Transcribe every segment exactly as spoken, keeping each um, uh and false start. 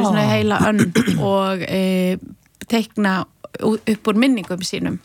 svona heila önn og e, teikna upp úr minningum sínum.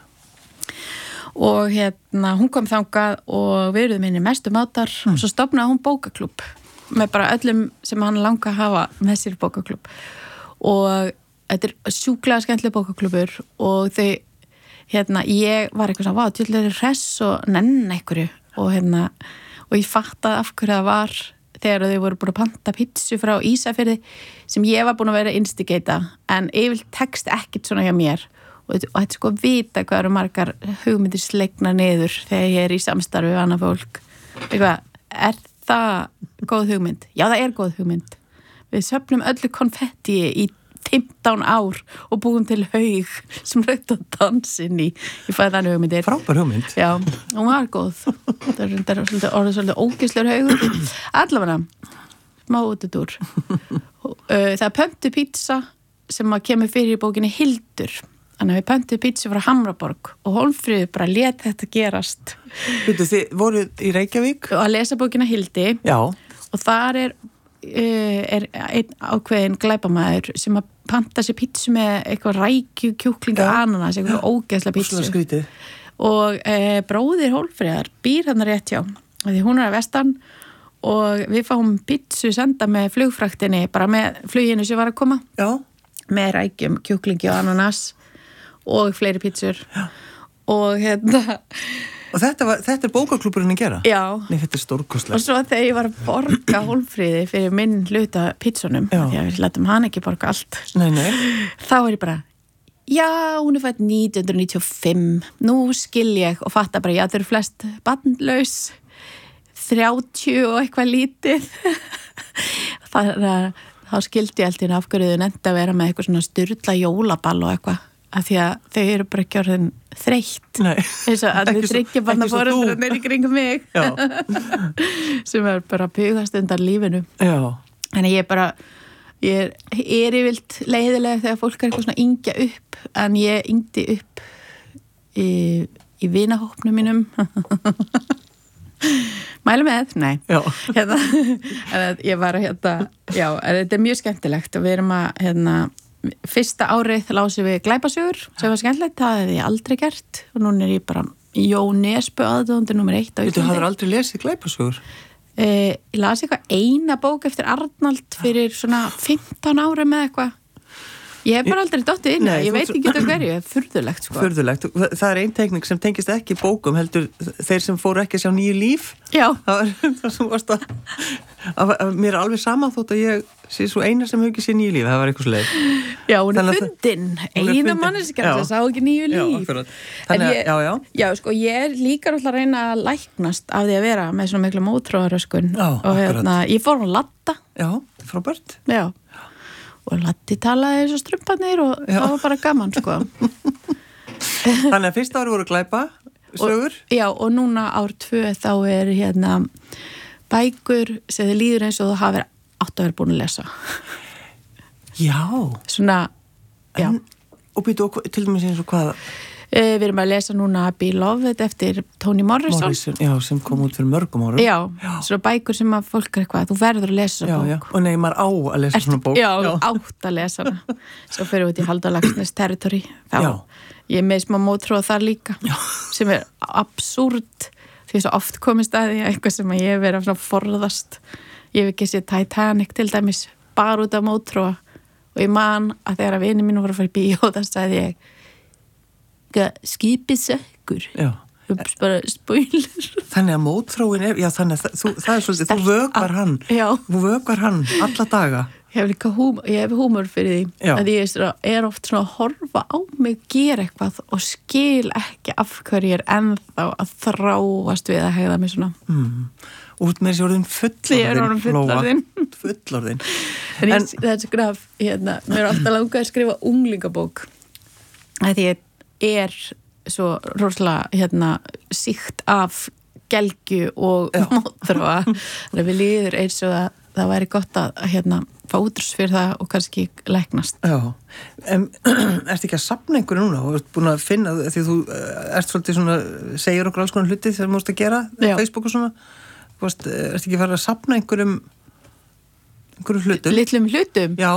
Og hérna, hún kom þangað og við erum minni mestu mátar mm. og svo stofnaði hún bókaklúbb með bara öllum sem hann langa að hafa með sér bókaklúbb. Og þetta er sjúklega skemmtileg bókaklúbbur og þau, hérna, ég var eitthvað svona, vá, tjóðlega hress og nenn einhverju og hérna, og ég fattaði af hverju það var þegar þau voru búin að panta pizzu frá Ísafirði sem ég var búin að vera að instigata en yfirleitt tekst ekkert svona hjá mér. Og þetta er sko að vita hvað eru margar hugmyndir slegna niður þegar ég er í samstarfi við annað fólk. Eitthvað, er það góð hugmynd? Já, það er góð hugmynd. Við söfnum öllu konfetti í fimmtán ár og búum til haug sem raut á dansinn í, í fæðan hugmyndir. Frábær hugmynd. Já, hún var góð. Það er, það er svolítið, orðið svolítið ógeðslegur haugur. Allavega, smá útudúr. Það er pöntu pizza sem að kemur fyrir í bókinni Hildur. Þannig að við pöntuðum pítsu frá Hamraborg og Hólmfríður bara lét þetta gerast. Veitu, þið voruð í Reykjavík? Og að lesa bókina Hildi. Já. Og þar er, er einn ákveðin glæpamaður sem að panta sér pítsu með eitthvað rækju, kjúkling og ananas, eitthvað ógeðslega pítsu. Svona skrítið. Og e, bróðir Hólmfríðar býr þarna rétt hjá. Því hún er að vestan og við fáum pítsu senda með flugfraktinni, bara með fluginu sem var að koma. Já. Með rækjum, kjúklingi og ananas. Og fleiri pítsur og hérna og þetta, var, þetta er bókaklúbburinn að gera? Já. Nei, þetta er stórkostlegt. Og svo þegar ég var að borga Hólmfríði fyrir minn hluta pítsunum því að við letum hann ekki borga allt nei, nei. Þá er ég bara já, hún er fætt nítján hundruð níutíu og fimm nú skil ég og fatta bara já, þau eru flest barnlaus þrjátíu og eitthvað lítið þannig að þá skildi ég alltaf af hverju þau nefndi að vera með eitthvað svona sturla jólaball og eitthvað af því að þau eru bara ekki orðin þreytt eins og að þau tryggja bara foreldrarnir í kringum mig sem er bara bugast undan lífinu já. En ég bara ég er, er yfirlt leiðilega þegar fólk er eitthvað svona yngja upp en ég yngdi upp í, í vinahópnum mínum mælu með, nei hérna, en ég var að hérna, já, þetta er mjög skemmtilegt og við erum að hérna fyrsta árið lásum við glæpasögur sem var skemmtilegt, það hefði ég aldrei gert og núna er ég bara Jón Nesbø aðdóndur nummer eitt á Íslandi. Þú hafðir aldrei lesið glæpasögur? Eh, ég las eitthvað eina bók eftir Arnald fyrir svona fimmtán ára með eitthvað. Ég hef bara aldrei dottið inn, Nei, ég veit ekki þetta hverju, það er furðulegt sko. Furðulegt, það er ein teknik sem tengist ekki bókum, heldur þeir sem fóru ekki að sjá nýju líf. Já. Það var það sem varst að, að, að mér er alveg sama þótt að ég sé svo eina sem hefur ekki séð nýju líf, það var eitthvað sleið. Já, hún er fundin, eina manneskar sem sá ekki nýju líf. Já, akkurat. Þannig að, já, já. Já, sko, ég er líka alltaf að reyna að læknast af því að vera með svona miklu mótróðaröskun. Já, og hérna, ég fór að latta. Já, frábært. Já. Og Latti talaði eins og strumparnir og já. Það var bara gaman, sko. Þannig að fyrsta ári voru glæpa, sögur? Og, já, og núna ár tvö þá er hérna bækur sem þið líður eins og þú hafið átt að vera búin að lesa. Já. Svona, já. En, og býtu, til dæmis eins og hvað? Við erum að lesa núna Beloved eftir Toni Morrison. Morrison, já, sem kom út fyrir mörgum árum. Já, já. Svona bækur sem að fólk er eitthvað, þú verður að lesa svona bók. Já, og nei, maður á að lesa Ert, svona bók. Já, já. átt að lesa hana. Svo fyrir við út í Haldalagsnes territory. Þá, já. Ég er með smá mótróða þar líka, já. Sem er absúrt, því svo oft komist að því eitthvað sem að ég hef verið að forðast. Ég hef ekki séð Titanic til dæmis, bara út af mótróða. Og ég man að þegar að vinir mínu voru að fara í bíó, það sagði ég, skipið sökkur bara spoiler þannig að mótþróin er já, þannig að þú, það er svolítið, þú vökvar hann já. Þú vökvar hann alla daga ég hef líka húmor, ég hef húmor fyrir því já. Að ég er, er oft svona að horfa á mig gera eitthvað og skil ekki af hverju ég er ennþá að þráast við að hegða mig svona mm. út með þessi orðin fullorðin ég er orðin fullorðin fullorðin en, en ég, það er skraf, hérna, mér er alltaf langað að skrifa unglingabók að ég er svo rosalega hérna síkt af gelgju og mótþróa þannig að við líður eins og að það væri gott að hérna fá útrús fyrir það og kannski læknast. Já, en ertu ekki að safna einhverju núna og ert búin að finna því þú ert svolítið svona segir okkur alls konar hluti þegar þú múst að gera Já. Facebook og svona, þú veist, ertu ekki að fara að safna einhverjum einhverjum hlutum? Litlum hlutum? Já.